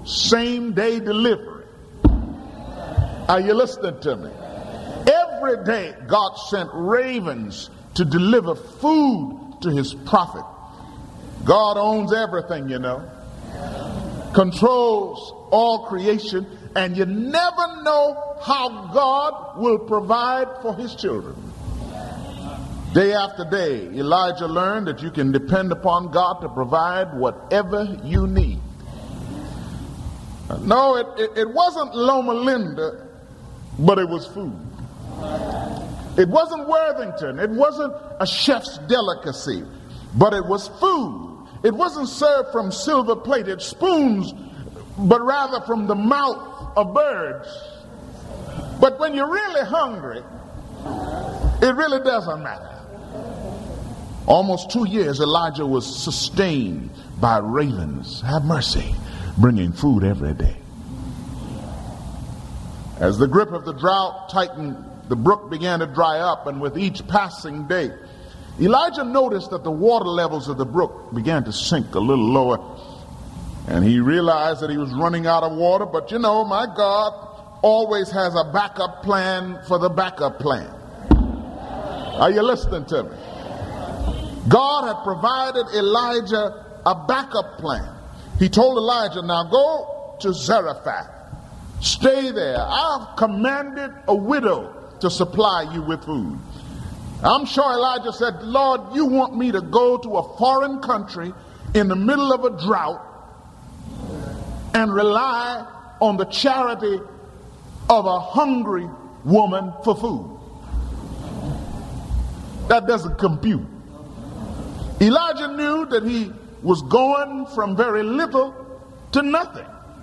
same day delivery. Are you listening to me? Every day God sent ravens to deliver food to his prophet. God owns everything, you know. Controls all creation, and you never know how God will provide for his children. Day after day, Elijah learned that you can depend upon God to provide whatever you need. No, it wasn't Loma Linda, but it was food. It wasn't Worthington. It wasn't a chef's delicacy, but it was food. It wasn't served from silver-plated spoons, but rather from the mouth of birds. But when you're really hungry, it really doesn't matter. Almost 2 years, Elijah was sustained by ravens. Have mercy, bringing food every day. As the grip of the drought tightened, the brook began to dry up, and with each passing day, Elijah noticed that the water levels of the brook began to sink a little lower, and he realized that he was running out of water. But you know, my God always has a backup plan for the backup plan. Are you listening to me? God had provided Elijah a backup plan. He told Elijah, now go to Zarephath. Stay there. I've commanded a widow to supply you with food. I'm sure Elijah said, Lord, you want me to go to a foreign country in the middle of a drought and rely on the charity of a hungry woman for food? That doesn't compute. Elijah knew that he was going from very little to nothing.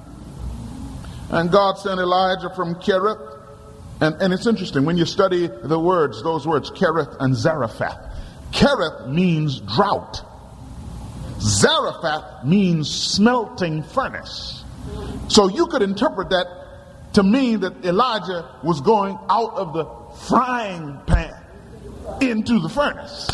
And God sent Elijah from Kerith. And it's interesting when you study the words, those words, Kerith and Zarephath. Kerith means drought. Zarephath means smelting furnace. So you could interpret that to mean that Elijah was going out of the frying pan into the furnace.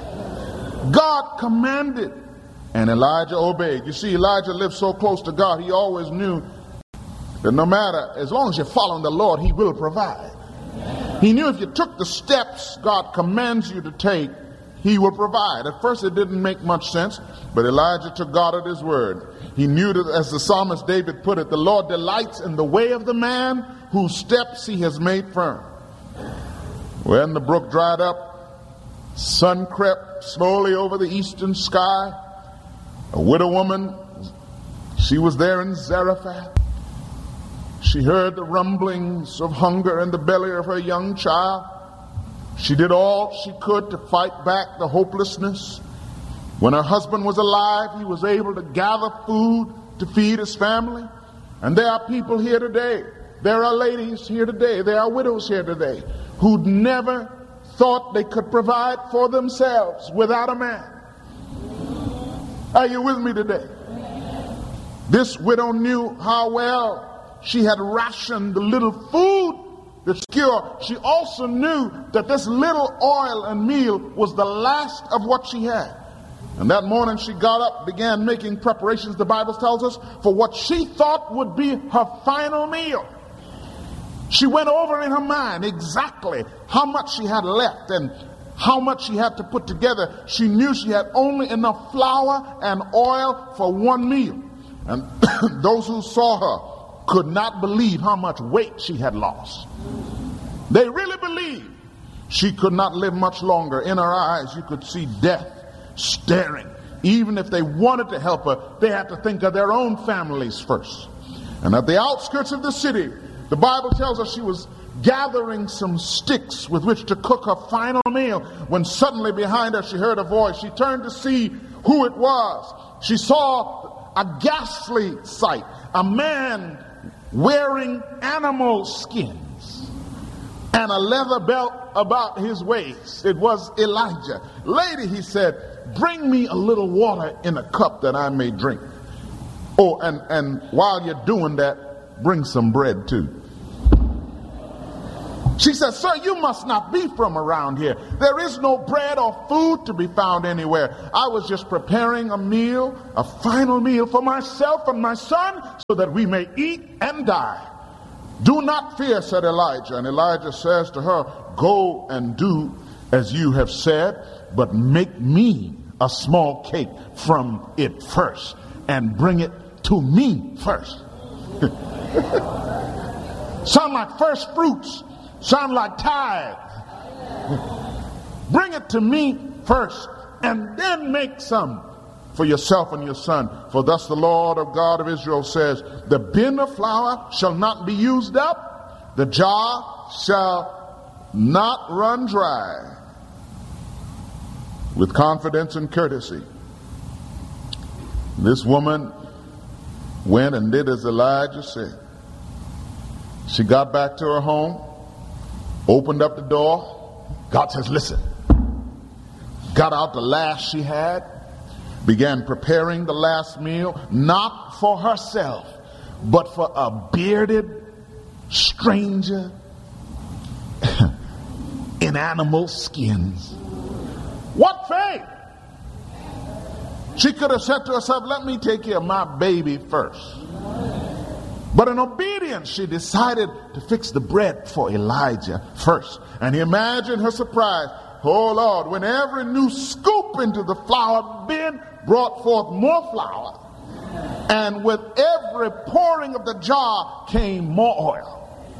God commanded, and Elijah obeyed. You see, Elijah lived so close to God, he always knew that no matter, as long as you're following the Lord, he will provide. He knew if you took the steps God commands you to take, he will provide. At first it didn't make much sense, but Elijah took God at his word. He knew that, as the psalmist David put it, the Lord delights in the way of the man whose steps he has made firm. When the brook dried up, sun crept slowly over the eastern sky. A widow woman, she was there in Zarephath. She heard the rumblings of hunger in the belly of her young child. She did all she could to fight back the hopelessness. When her husband was alive, he was able to gather food to feed his family. And there are people here today, there are ladies here today, there are widows here today who'd never thought they could provide for themselves without a man. Are you with me today? This widow knew how well she had rationed the little food that's secure. She also knew that this little oil and meal was the last of what she had. And that morning she got up, began making preparations, the Bible tells us, for what she thought would be her final meal. She went over in her mind exactly how much she had left and how much she had to put together. She knew she had only enough flour and oil for one meal. And those who saw her could not believe how much weight she had lost. They really believed she could not live much longer. In her eyes, you could see death staring. Even if they wanted to help her, they had to think of their own families first. And at the outskirts of the city, the Bible tells us she was gathering some sticks with which to cook her final meal, when suddenly behind her she heard a voice. She turned to see who it was. She saw a ghastly sight. A man wearing animal skins and a leather belt about his waist. It was Elijah. Lady, he said, bring me a little water in a cup that I may drink. Oh, and while you're doing that, bring some bread too. She said, sir, you must not be from around here. There is no bread or food to be found anywhere. I was just preparing a meal, a final meal for myself and my son, so that we may eat and die. Do not fear, said Elijah. And Elijah says to her, go and do as you have said, but make me a small cake from it first and bring it to me first. Sound like first fruits. Sound like tithe. Bring it to me first and then make some for yourself and your son. For thus the Lord of God of Israel says, the bin of flour shall not be used up, the jar shall not run dry. With confidence and courtesy, this woman went and did as Elijah said. She got back to her home, opened up the door. God says, listen. Got out the last she had, began preparing the last meal, not for herself, but for a bearded stranger in animal skins. What faith? She could have said to herself, let me take care of my baby first. But in obedience, she decided to fix the bread for Elijah first. And he imagined her surprise. Oh Lord, when every new scoop into the flour bin brought forth more flour, and with every pouring of the jar came more oil.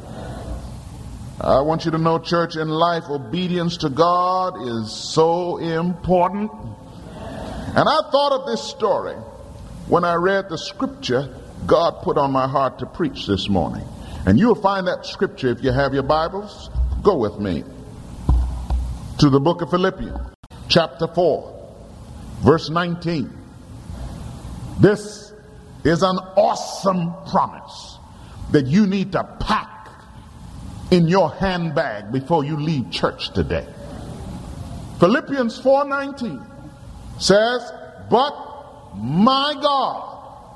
I want you to know, church, in life, obedience to God is so important. And I thought of this story when I read the scripture God put on my heart to preach this morning. And you'll find that scripture, if you have your Bibles, go with me to the book of Philippians, chapter 4, verse 19. This is an awesome promise that you need to pack in your handbag before you leave church today. Philippians 4:19 says, but my God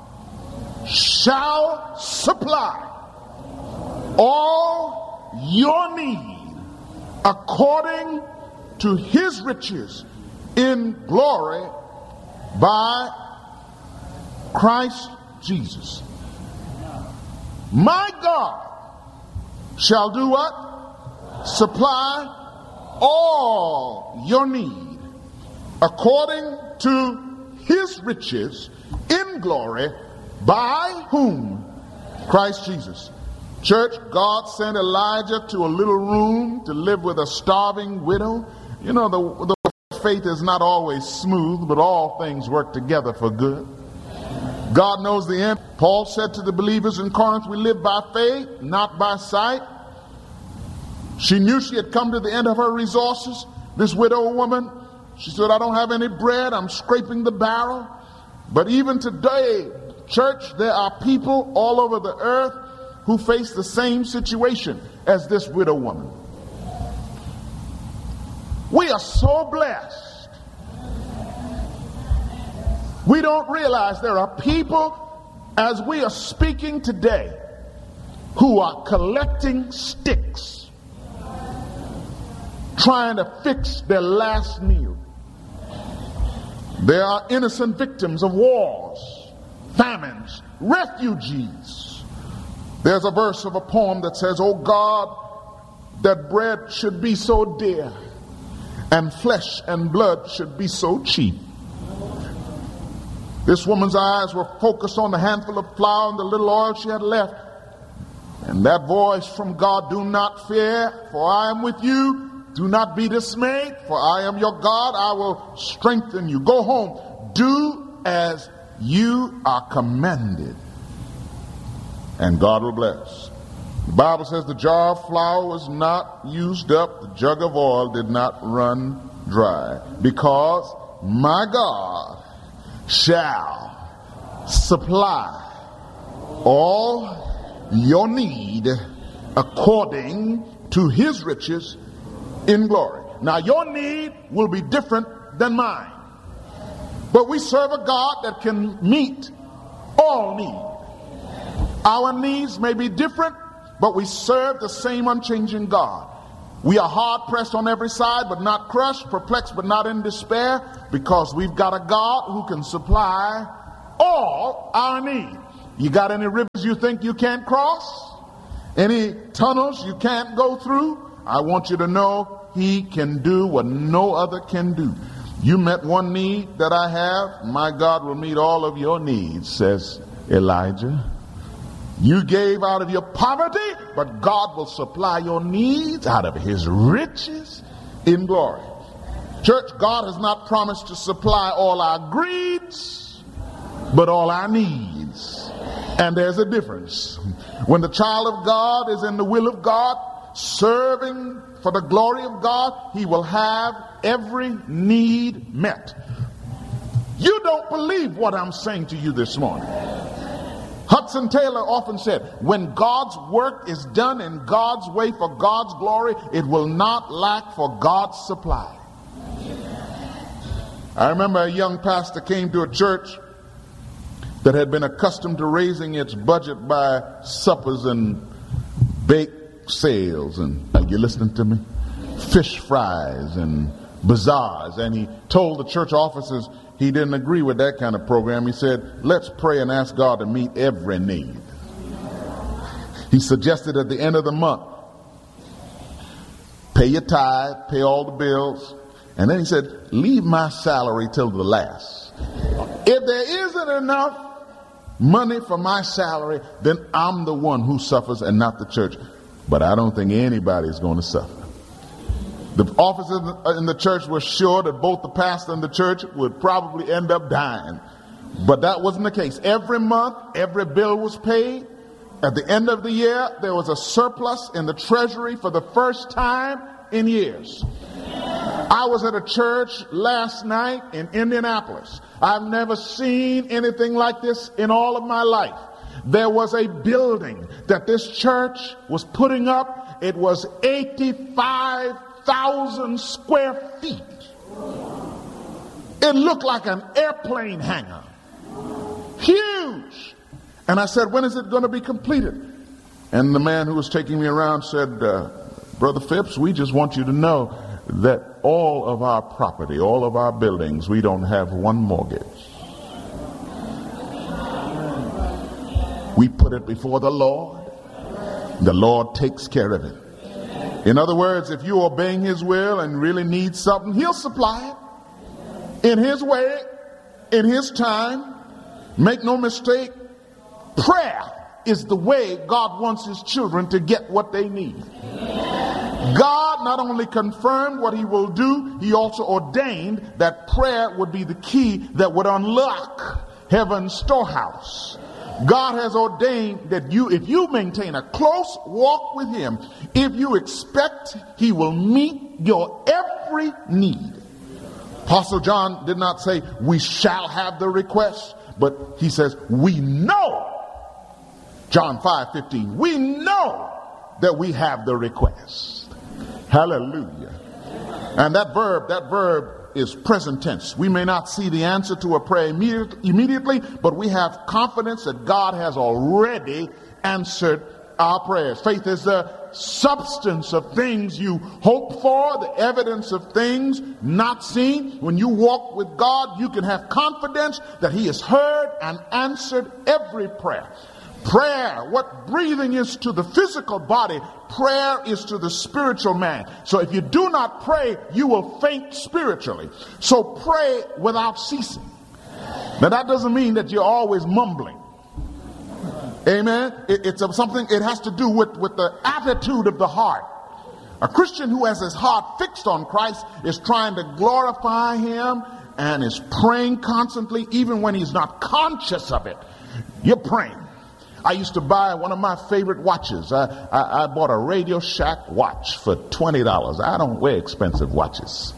shall supply all your need according to his riches in glory by Christ Jesus. My God shall do what? Supply all your need according to his riches in glory by whom? Christ Jesus. Church, God sent Elijah to a little room to live with a starving widow. You know, the faith is not always smooth, but all things work together for good. God knows the end. Paul said to the believers in Corinth, we live by faith, not by sight. She knew she had come to the end of her resources. This widow woman, she said, I don't have any bread. I'm scraping the barrel. But even today, church, there are people all over the earth who face the same situation as this widow woman. We are so blessed. We don't realize there are people, as we are speaking today, who are collecting sticks, trying to fix their last meal. There are innocent victims of wars, famines, refugees. There's a verse of a poem that says, oh God, that bread should be so dear and flesh and blood should be so cheap. This woman's eyes were focused on the handful of flour and the little oil she had left. And that voice from God, do not fear, for I am with you. Do not be dismayed, for I am your God. I will strengthen you. Go home. Do as you are commanded, and God will bless. The Bible says the jar of flour was not used up. The jug of oil did not run dry, because my God shall supply all your need according to his riches in glory. Now your need will be different than mine, but we serve a God that can meet all needs. Our needs may be different, but we serve the same unchanging God. We are hard pressed on every side, but not crushed, perplexed, but not in despair, because we've got a God who can supply all our need. You got any rivers you think you can't cross? Any tunnels you can't go through? I want you to know he can do what no other can do. You met one need that I have, my God will meet all of your needs, says Elijah. You gave out of your poverty, but God will supply your needs out of his riches in glory. Church, God has not promised to supply all our greeds, but all our needs. And there's a difference. When the child of God is in the will of God, serving for the glory of God, he will have every need met. You don't believe what I'm saying to you this morning. Hudson Taylor often said, when God's work is done in God's way for God's glory, it will not lack for God's supply. I remember a young pastor came to a church that had been accustomed to raising its budget by suppers and bake sales and, are you listening to me? Fish fries and bazaars. And he told the church officers he didn't agree with that kind of program. He said, let's pray and ask God to meet every need. He suggested at the end of the month, pay your tithe, pay all the bills. And then he said, leave my salary till the last. If there isn't enough money for my salary, then I'm the one who suffers and not the church. But I don't think anybody's going to suffer. The officers in the church were sure that both the pastor and the church would probably end up dying. But that wasn't the case. Every month, every bill was paid. At the end of the year, there was a surplus in the treasury for the first time in years. I was at a church last night in Indianapolis. I've never seen anything like this in all of my life. There was a building that this church was putting up. It was 85,000 square feet. It looked like an airplane hangar. Huge. And I said, when is it going to be completed? And the man who was taking me around said, Brother Phipps, we just want you to know that all of our property, all of our buildings, we don't have one mortgage. We put it before the Lord. The Lord takes care of it. In other words, if you're obeying his will and really need something, he'll supply it in his way, in his time. Make no mistake, prayer is the way God wants his children to get what they need. God not only confirmed what he will do, he also ordained that prayer would be the key that would unlock heaven's storehouse. God has ordained that if you maintain a close walk with him, if you expect, he will meet your every need. Apostle John did not say we shall have the request, but he says we know. John 5:15, we know that we have the request. Hallelujah. And that verb is present tense. We may not see the answer to a prayer immediately, but we have confidence that God has already answered our prayers. Faith is the substance of things you hope for, the evidence of things not seen. When you walk with God, you can have confidence that he has heard and answered every prayer. Prayer, what breathing is to the physical body, prayer is to the spiritual man. So if you do not pray, you will faint spiritually. So pray without ceasing. Now that doesn't mean that you're always mumbling. Amen. It's something, it has to do with the attitude of the heart. A Christian who has his heart fixed on Christ is trying to glorify him and is praying constantly, even when he's not conscious of it. You're praying. I used to buy one of my favorite watches. I bought a Radio Shack watch for $20. I don't wear expensive watches.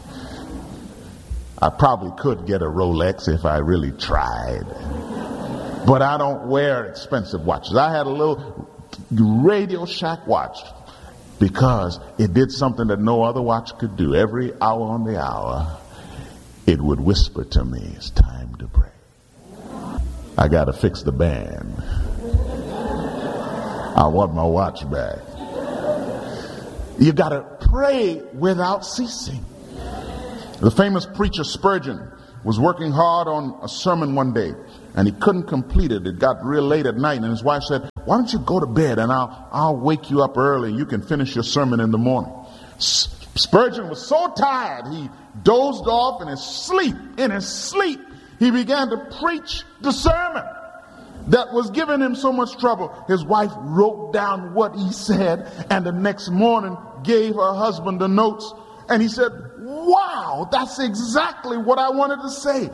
I probably could get a Rolex if I really tried. But I don't wear expensive watches. I had a little Radio Shack watch because it did something that no other watch could do. Every hour on the hour, it would whisper to me, it's time to pray. I got to fix the band. I want my watch back. You got to pray without ceasing. The famous preacher Spurgeon was working hard on a sermon one day, and he couldn't complete it. It got real late at night, and his wife said, "Why don't you go to bed, and I'll wake you up early, and you can finish your sermon in the morning." Spurgeon was so tired, he dozed off in his sleep. In his sleep, he began to preach the sermon that was giving him so much trouble. His wife wrote down what he said, and the next morning gave her husband the notes, and he said, "Wow, that's exactly what I wanted to say."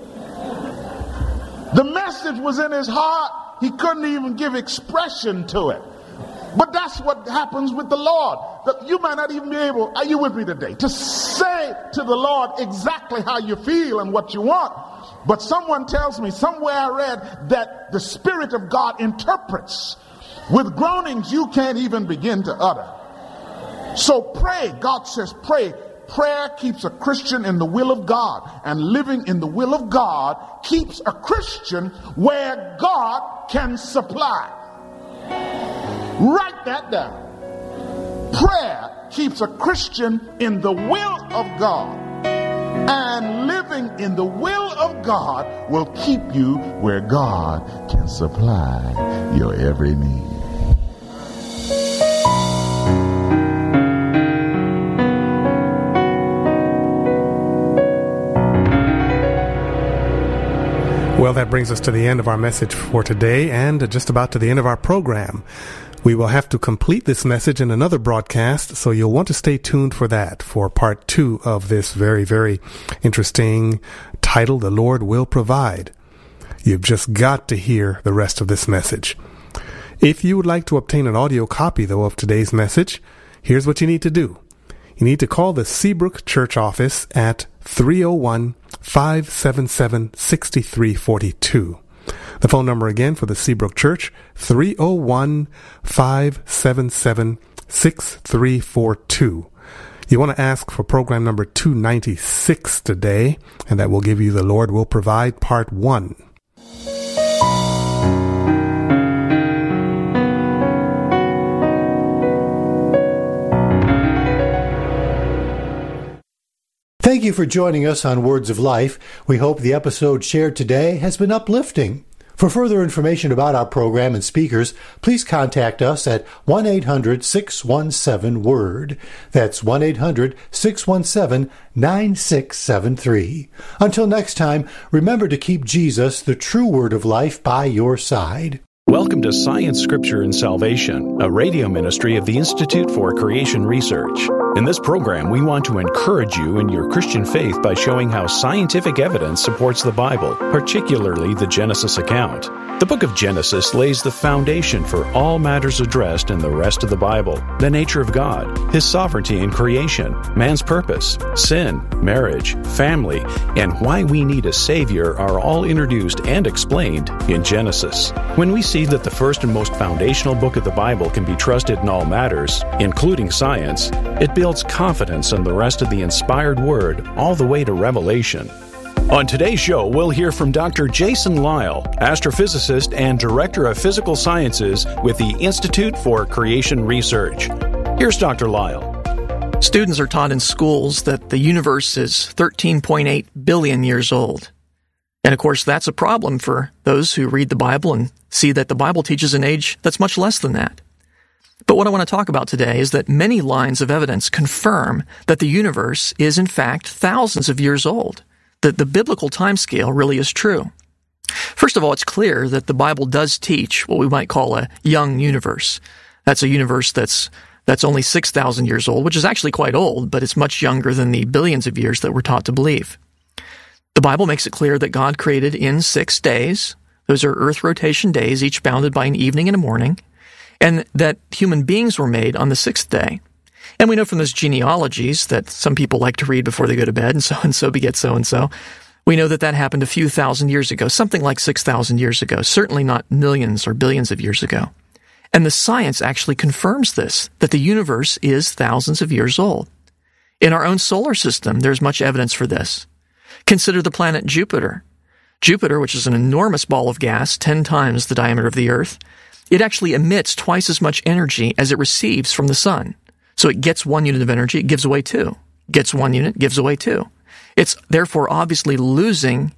The message was in his heart. He couldn't even give expression to it. But that's what happens with the Lord. You might not even be able, are you with me today, to say to the Lord exactly how you feel and what you want. But someone tells me, somewhere I read, that the Spirit of God interprets with groanings you can't even begin to utter. So pray. God says pray. Prayer keeps a Christian in the will of God, and living in the will of God keeps a Christian where God can supply. Write that down. Prayer keeps a Christian in the will of God, and living in the will of God will keep you where God can supply your every need. Well, that brings us to the end of our message for today, and just about to the end of our program. We will have to complete this message in another broadcast, so you'll want to stay tuned for that, for part 2 of this very, very interesting title, The Lord Will Provide. You've just got to hear the rest of this message. If you would like to obtain an audio copy, though, of today's message, here's what you need to do. You need to call the Seabrook Church office at 301-577-6342. The phone number again for the Seabrook Church, 301-577-6342. You want to ask for program number 296 today, and that will give you The Lord Will Provide Part 1. Thank you for joining us on Words of Life. We hope the episode shared today has been uplifting. For further information about our program and speakers, please contact us at 1-800-617-WORD. That's 1-800-617-9673. Until next time, remember to keep Jesus, the true Word of Life, by your side. Welcome to Science, Scripture, and Salvation, a radio ministry of the Institute for Creation Research. In this program, we want to encourage you in your Christian faith by showing how scientific evidence supports the Bible, particularly the Genesis account. The book of Genesis lays the foundation for all matters addressed in the rest of the Bible: the nature of God, His sovereignty in creation, man's purpose, sin, marriage, family, and why we need a Savior are all introduced and explained in Genesis. When we see that the first and most foundational book of the Bible can be trusted in all matters, including science, it builds confidence in the rest of the inspired Word all the way to Revelation. On today's show, we'll hear from Dr. Jason Lisle, astrophysicist and Director of Physical Sciences with the Institute for Creation Research. Here's Dr. Lisle. Students are taught in schools that the universe is 13.8 billion years old. And of course, that's a problem for those who read the Bible and see that the Bible teaches an age that's much less than that. But what I want to talk about today is that many lines of evidence confirm that the universe is in fact thousands of years old. That the biblical timescale really is true. First of all, it's clear that the Bible does teach what we might call a young universe. That's a universe that's only 6,000 years old, which is actually quite old, but it's much younger than the billions of years that we're taught to believe. The Bible makes it clear that God created in 6 days. Those are Earth rotation days, each bounded by an evening and a morning, and that human beings were made on the 6th day. And we know from those genealogies that some people like to read before they go to bed, and so begets so-and-so. We know that happened a few thousand years ago, something like 6,000 years ago, certainly not millions or billions of years ago. And the science actually confirms this, that the universe is thousands of years old. In our own solar system, there's much evidence for this. Consider the planet Jupiter. Jupiter, which is an enormous ball of gas, 10 times the diameter of the Earth, it actually emits twice as much energy as it receives from the sun. So it gets 1 unit of energy, it gives away 2. Gets 1 unit, gives away 2. It's therefore obviously losing